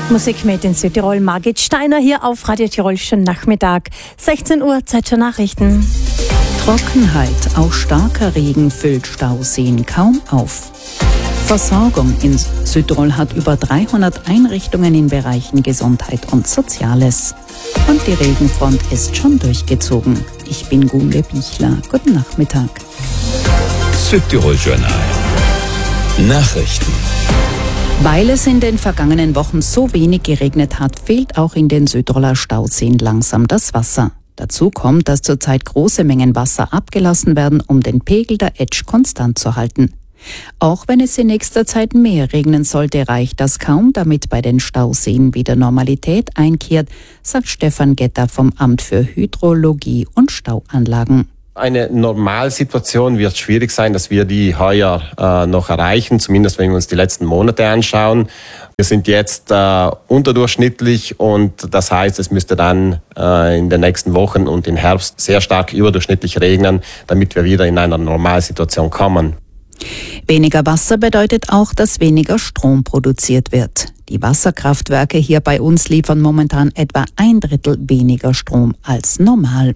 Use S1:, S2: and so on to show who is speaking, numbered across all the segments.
S1: Musik mit in Südtirol. Margit Steiner hier auf Radio Tirol. Schönen Nachmittag. 16 Uhr, Zeit für Nachrichten.
S2: Trockenheit, auch starker Regen füllt Stauseen kaum auf. Versorgung in Südtirol hat über 300 Einrichtungen in Bereichen Gesundheit und Soziales. Und die Regenfront ist schon durchgezogen. Ich bin Gunde Bichler. Guten Nachmittag.
S3: Südtirol Journal. Nachrichten.
S2: Weil es in den vergangenen Wochen so wenig geregnet hat, fehlt auch in den Südtiroler Stauseen langsam das Wasser. Dazu kommt, dass zurzeit große Mengen Wasser abgelassen werden, um den Pegel der Etsch konstant zu halten. Auch wenn es in nächster Zeit mehr regnen sollte, reicht das kaum, damit bei den Stauseen wieder Normalität einkehrt, sagt Stefan Getter vom Amt für Hydrologie und Stauanlagen.
S4: Eine Normalsituation wird schwierig sein, dass wir die heuer noch erreichen, zumindest wenn wir uns die letzten Monate anschauen. Wir sind jetzt unterdurchschnittlich und das heißt, es müsste dann in den nächsten Wochen und im Herbst sehr stark überdurchschnittlich regnen, damit wir wieder in eine Normalsituation kommen.
S2: Weniger Wasser bedeutet auch, dass weniger Strom produziert wird. Die Wasserkraftwerke hier bei uns liefern momentan etwa 1/3 weniger Strom als normal.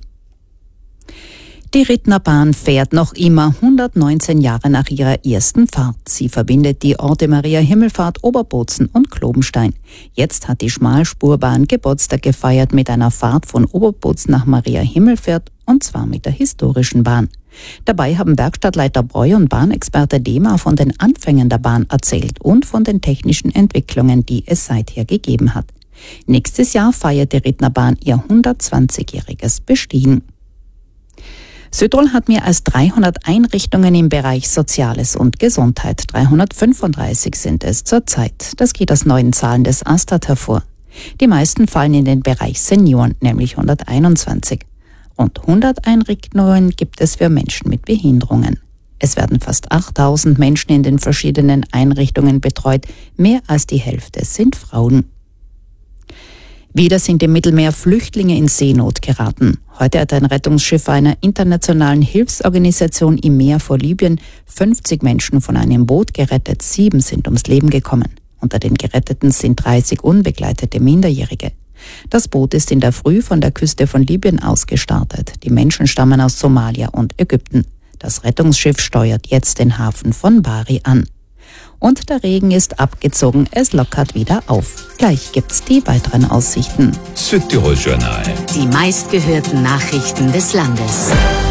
S2: Die Rittnerbahn fährt noch immer 119 Jahre nach ihrer ersten Fahrt. Sie verbindet die Orte Maria Himmelfahrt, Oberbozen und Klobenstein. Jetzt hat die Schmalspurbahn Geburtstag gefeiert mit einer Fahrt von Oberbozen nach Maria Himmelfahrt, und zwar mit der historischen Bahn. Dabei haben Werkstattleiter Breu und Bahnexperte Dema von den Anfängen der Bahn erzählt und von den technischen Entwicklungen, die es seither gegeben hat. Nächstes Jahr feiert die Rittnerbahn ihr 120-jähriges Bestehen. Südtirol hat mehr als 300 Einrichtungen im Bereich Soziales und Gesundheit. 335 sind es zurzeit. Das geht aus neuen Zahlen des Astat hervor. Die meisten fallen in den Bereich Senioren, nämlich 121. Und 100 Einrichtungen gibt es für Menschen mit Behinderungen. Es werden fast 8000 Menschen in den verschiedenen Einrichtungen betreut. Mehr als die Hälfte sind Frauen. Wieder sind im Mittelmeer Flüchtlinge in Seenot geraten. Heute hat ein Rettungsschiff einer internationalen Hilfsorganisation im Meer vor Libyen 50 Menschen von einem Boot gerettet. 7 sind ums Leben gekommen. Unter den Geretteten sind 30 unbegleitete Minderjährige. Das Boot ist in der Früh von der Küste von Libyen aus gestartet. Die Menschen stammen aus Somalia und Ägypten. Das Rettungsschiff steuert jetzt den Hafen von Bari an. Und der Regen ist abgezogen, es lockert wieder auf. Gleich gibt's die weiteren Aussichten.
S3: Südtirol Journal.
S5: Die meistgehörten Nachrichten des Landes.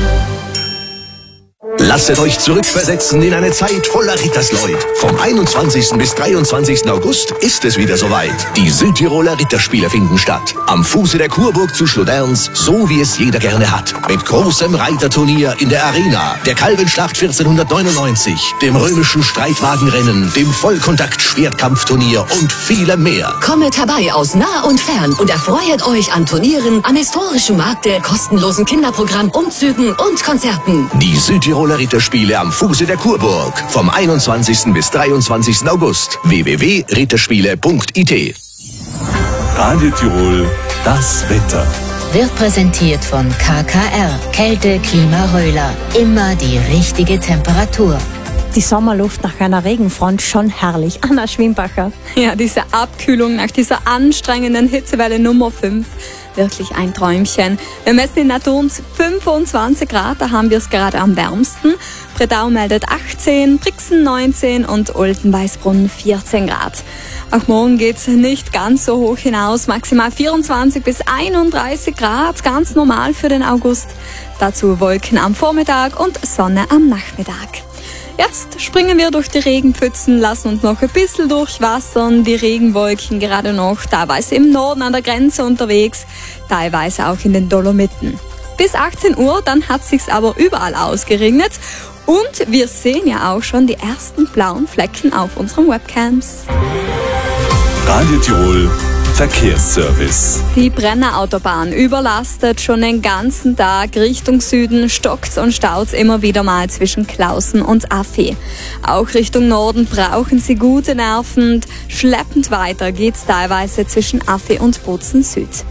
S6: Lasst euch zurückversetzen in eine Zeit voller Rittersleut. Vom 21. bis 23. August ist es wieder soweit. Die Südtiroler Ritterspiele finden statt. Am Fuße der Kurburg zu Schloderns, so wie es jeder gerne hat. Mit großem Reiterturnier in der Arena, der Kalvenschlacht 1499, dem römischen Streitwagenrennen, dem Vollkontakt-Schwertkampfturnier und vielem mehr.
S5: Kommet herbei aus nah und fern und erfreut euch an Turnieren, an historischen Märkte, kostenlosen Kinderprogramm, Umzügen und Konzerten.
S6: Die Südtiroler Ritterspiele am Fuße der Kurburg. Vom 21. bis 23. August. www.ritterspiele.it.
S3: Radio Tirol, das Wetter.
S5: Wird präsentiert von KKR. Kälte, Klima, Röhler. Immer die richtige Temperatur.
S1: Die Sommerluft nach einer Regenfront schon herrlich. Anna Schwimbacher.
S7: Ja, diese Abkühlung nach dieser anstrengenden Hitzewelle Nummer 5. Wirklich ein Träumchen. Wir messen in Naturns 25 Grad, da haben wir es gerade am wärmsten. Bredau meldet 18, Brixen 19 und Olten-Weißbrunn 14 Grad. Auch morgen geht's nicht ganz so hoch hinaus, maximal 24 bis 31 Grad, ganz normal für den August. Dazu Wolken am Vormittag und Sonne am Nachmittag. Jetzt springen wir durch die Regenpfützen, lassen uns noch ein bisschen durchwassern. Die Regenwolken gerade noch teilweise im Norden an der Grenze unterwegs, teilweise auch in den Dolomiten. Bis 18 Uhr, dann hat es sich aber überall ausgeregnet. Und wir sehen ja auch schon die ersten blauen Flecken auf unseren Webcams.
S3: Radio Tirol, Verkehrsservice.
S7: Die Brenner Autobahn überlastet schon den ganzen Tag. Richtung Süden stockt's und staut's immer wieder mal zwischen Klausen und Affi. Auch Richtung Norden brauchen Sie gute Nerven. Schleppend weiter geht's teilweise zwischen Affi und Bozen Süd.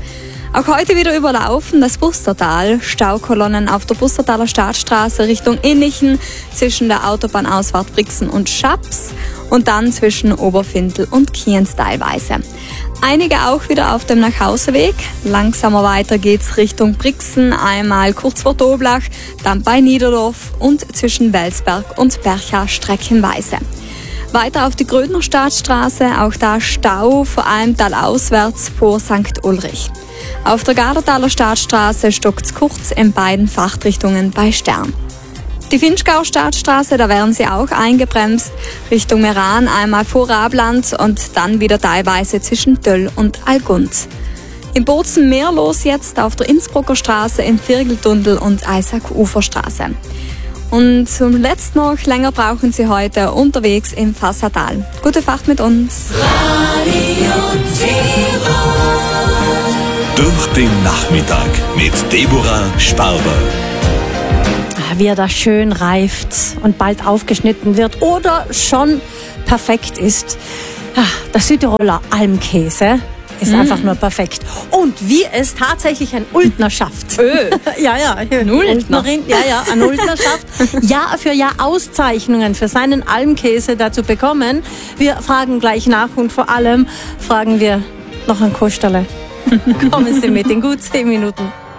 S7: Auch heute wieder überlaufen das Bustertal. Staukolonnen auf der Bustertaler Staatsstraße Richtung Innichen zwischen der Autobahnausfahrt Brixen und Schaps und dann zwischen Oberfindl und Kienz teilweise. Einige auch wieder auf dem Nachhauseweg. Langsamer weiter geht's Richtung Brixen, einmal kurz vor Doblach, dann bei Niederdorf und zwischen Welsberg und Bercha streckenweise. Weiter auf die Grödner Staatsstraße, auch da Stau, vor allem talauswärts vor St. Ulrich. Auf der Gardertaler Staatsstraße stockt's kurz in beiden Fahrtrichtungen bei Stern. Die Vinschgauer Staatsstraße, da werden sie auch eingebremst, Richtung Meran einmal vor Rabland und dann wieder teilweise zwischen Döll und Algund. In Bozen mehr los jetzt auf der Innsbrucker Straße, im Virgeltunnel und Eisack-Uferstraße. Und zum Letzten noch, länger brauchen Sie heute unterwegs im Fassatal. Gute Fahrt mit uns.
S3: Durch den Nachmittag mit Deborah Sparber.
S1: Wie er da schön reift und bald aufgeschnitten wird oder schon perfekt ist. Der Südtiroler Almkäse ist einfach nur perfekt. Und wie es tatsächlich ein Ultner schafft. Ein Ultnerin, ein Ultner schafft, Jahr für Jahr Auszeichnungen für seinen Almkäse dazu bekommen. Wir fragen gleich nach und vor allem fragen wir noch ein Kosterle. Kommen Sie mit in gut 10 Minuten.